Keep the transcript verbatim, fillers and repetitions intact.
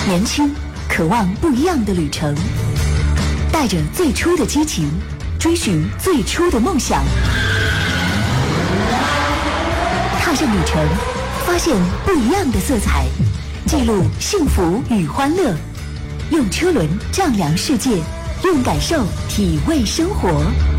年轻，渴望不一样的旅程，带着最初的激情，追寻最初的梦想。踏上旅程，发现不一样的色彩，记录幸福与欢乐。用车轮丈量世界，用感受体味生活。